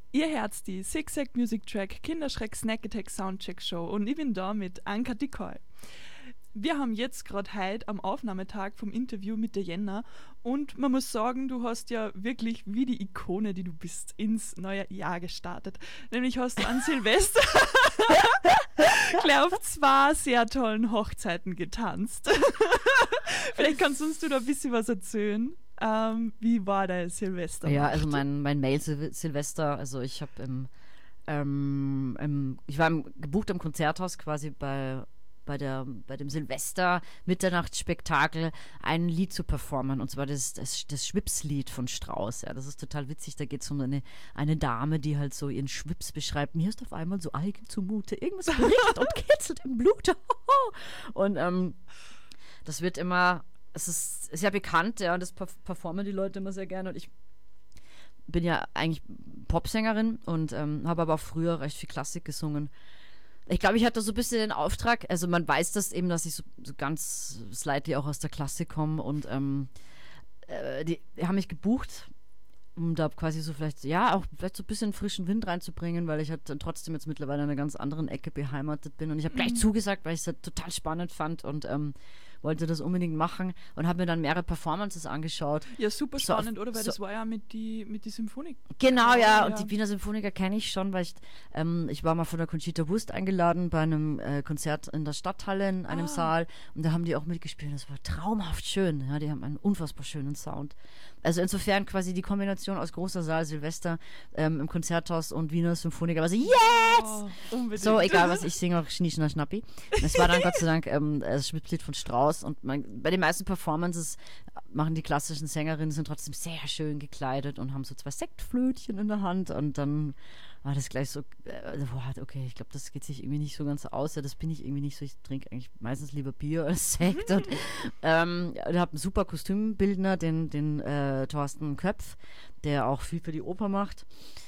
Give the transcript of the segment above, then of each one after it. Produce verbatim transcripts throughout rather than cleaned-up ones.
Ihr hört die Zigzag Music Track Kinderschreck Snack Attack Soundcheck Show und ich bin da mit Anka Dikoy. Wir haben jetzt gerade heute am Aufnahmetag vom Interview mit der Jenna und man muss sagen, du hast ja wirklich wie die Ikone, die du bist, ins neue Jahr gestartet. Nämlich hast du an Silvester gleich auf zwei sehr tollen Hochzeiten getanzt. Vielleicht kannst uns du da ein bisschen was erzählen. Ähm, wie war dein Silvester? Ja, also mein, mein Mail-Silvester, also ich habe im, ähm, im, ich war im, gebucht im Konzerthaus quasi bei, bei, der, bei dem Silvester-Mitternachtsspektakel ein Lied zu performen, und zwar das, das, das Schwips-Lied von Strauss. Ja, das ist total witzig, da geht es um eine, eine Dame, die halt so ihren Schwips beschreibt. Mir ist auf einmal so eigen zumute, irgendwas bricht und kitzelt im Blut. Und ähm, das wird immer... Es ist sehr bekannt, ja, und das performen die Leute immer sehr gerne. Und ich bin ja eigentlich Popsängerin und ähm, habe aber auch früher recht viel Klassik gesungen. Ich glaube, ich hatte so ein bisschen den Auftrag, also man weiß das eben, dass ich so, so ganz slightly auch aus der Klassik komme, und ähm, äh, die, die haben mich gebucht, um da quasi so vielleicht, ja, auch vielleicht so ein bisschen frischen Wind reinzubringen, weil ich halt dann trotzdem jetzt mittlerweile in einer ganz anderen Ecke beheimatet bin. Und ich habe gleich mhm. zugesagt, weil ich es halt total spannend fand und ähm, wollte das unbedingt machen und habe mir dann mehrere Performances angeschaut. Ja, super so spannend, auf, oder? Weil so das war ja mit die, mit die Symphonik. Genau, ja, ja, und die Wiener Symphoniker kenne ich schon, weil ich, ähm, ich war mal von der Conchita Wurst eingeladen bei einem äh, Konzert in der Stadthalle in einem ah. Saal, und da haben die auch mitgespielt. Das war traumhaft schön. Ja, die haben einen unfassbar schönen Sound. Also insofern quasi die Kombination aus großer Saal, Silvester ähm, im Konzerthaus und Wiener Symphoniker. Also jetzt! Oh, so, egal was, ich singe auch Schnieschner Schnappi. Es war dann Gott sei Dank ähm, das Schwippslied von Strauss, und mein, bei den meisten Performances machen die klassischen Sängerinnen, sind trotzdem sehr schön gekleidet und haben so zwei Sektflötchen in der Hand, und dann war das gleich so, äh, okay, ich glaube, das geht sich irgendwie nicht so ganz aus. Ja, das bin ich irgendwie nicht so. Ich trinke eigentlich meistens lieber Bier als Sekt. Und ähm, ich habe einen super Kostümbildner, den, den äh, Thorsten Köpf, der auch viel für die Oper macht.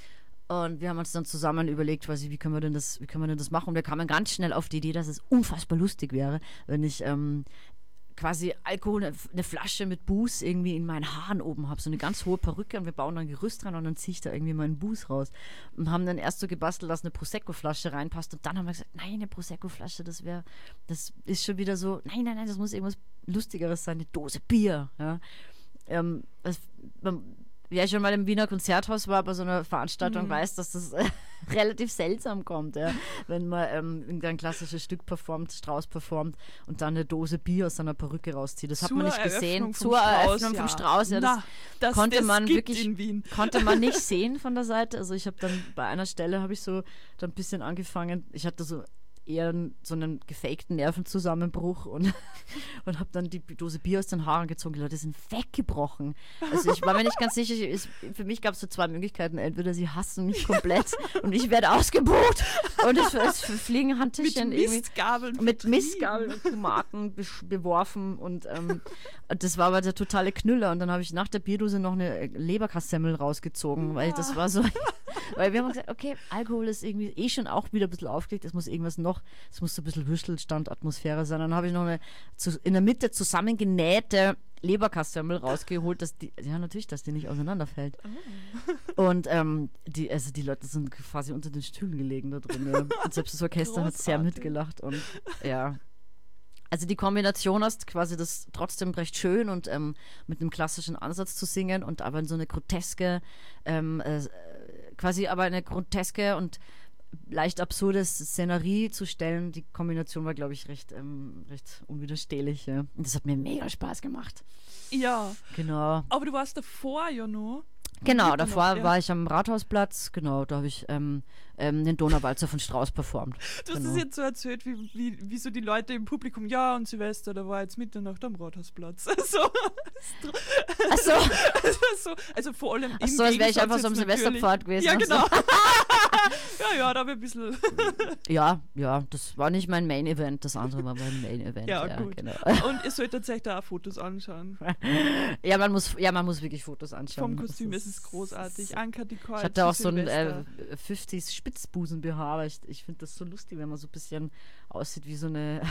Und wir haben uns dann zusammen überlegt, quasi, wie können wir denn das, wie können wir denn das machen? Und wir kamen ganz schnell auf die Idee, dass es unfassbar lustig wäre, wenn ich ähm, quasi Alkohol, eine, eine Flasche mit Buß irgendwie in meinen Haaren oben habe, so eine ganz hohe Perücke, und wir bauen dann ein Gerüst dran und dann ziehe ich da irgendwie meinen Buß raus. Und haben dann erst so gebastelt, dass eine Prosecco-Flasche reinpasst, und dann haben wir gesagt, nein, eine Prosecco-Flasche, das wäre, das ist schon wieder so, nein, nein, nein, das muss irgendwas Lustigeres sein, eine Dose Bier, ja. Ähm, das, man, wer schon mal im Wiener Konzerthaus war bei so einer Veranstaltung, mhm. weiß, dass das äh, relativ seltsam kommt, ja? Wenn man ähm, ein klassisches Stück performt, Strauss performt und dann eine Dose Bier aus seiner Perücke rauszieht. Das hat man nicht gesehen. Zur Eröffnung vom Strauß. Ja, das, Na, das konnte das man wirklich in Wien. Konnte man nicht sehen von der Seite. Also ich habe dann bei einer Stelle habe ich so dann ein bisschen angefangen. Ich hatte so eher so einen gefakten Nervenzusammenbruch und, und habe dann die Dose Bier aus den Haaren gezogen. Die Leute sind weggebrochen. Also ich war mir nicht ganz sicher. Ich, für mich gab es so zwei Möglichkeiten. Entweder sie hassen mich komplett und ich werde ausgebucht und es, es fliegen Handtäschchen mit Mistgabeln mit Mistgabeln und Tomaten be- beworfen und, ähm, und das war aber der totale Knüller. Und dann habe ich nach der Bierdose noch eine Leberkassemmel rausgezogen, weil das war so... Weil wir haben gesagt, okay, Alkohol ist irgendwie eh schon auch wieder ein bisschen aufgelegt, es muss irgendwas noch, es muss so ein bisschen Würstelstandatmosphäre sein. Dann habe ich noch eine zu, in der Mitte zusammengenähte Leberkassemmel rausgeholt, dass die, ja natürlich, dass die nicht auseinanderfällt. Oh. Und ähm, die, also die Leute sind quasi unter den Stühlen gelegen da drin. Ja. Und selbst das Orchester hat sehr mitgelacht und ja. Also die Kombination hast quasi das trotzdem recht schön und ähm, mit einem klassischen Ansatz zu singen und aber in so eine groteske, ähm, äh, quasi aber eine groteske und leicht absurde Szenerie zu stellen. Die Kombination war, glaube ich, recht, ähm, recht unwiderstehlich. Ja. Und das hat mir mega Spaß gemacht. Ja. Genau. Aber du warst davor ja noch. Genau, davor noch, ja. war ich am Rathausplatz, genau, da habe ich ähm, ähm, den Donauwalzer von Strauss performt. Du hast genau. es jetzt so erzählt, wie, wie, wie so die Leute im Publikum, ja, und Silvester, da war jetzt Mitternacht am Rathausplatz. So. Ach so. Also, so, also vor allem Ach so, als wäre ich einfach so am Silvesterpfad gewesen. Ja, genau. So. ja, ja, da habe ich ein bisschen... ja, ja, das war nicht mein Main-Event, das andere war mein Main-Event. Ja, ja, gut. Genau. Und ihr solltet euch da auch Fotos anschauen. ja, man muss, ja, man muss wirklich Fotos anschauen. Vom Kostüm ist es großartig. Anka Dikoy. Ich hatte auch so ein äh, fünfziger Spitzbusen-B H, aber ich, ich finde das so lustig, wenn man so ein bisschen aussieht wie so eine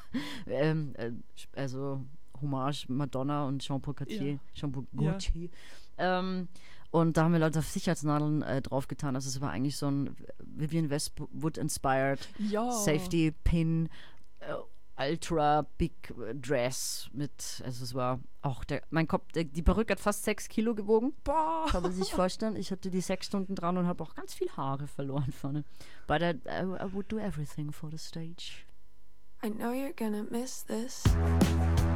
ähm, äh, also Hommage Madonna und Jean-Paul Gaultier. Ja. Jean-Paul Gaultier. Ja. Ähm, Und da haben wir Leute auf Sicherheitsnadeln äh, draufgetan. Also es war eigentlich so ein Vivienne Westwood-inspired Ja. Safety-Pin, äh, Ultra Big Dress mit, also es war auch der, mein Kopf, der, die Perücke hat fast sechs Kilo gewogen. Boah. Kann man sich vorstellen. Ich hatte die sechs Stunden dran und habe auch ganz viel Haare verloren vorne. But I, I, I would do everything for the stage. I know you're gonna miss this.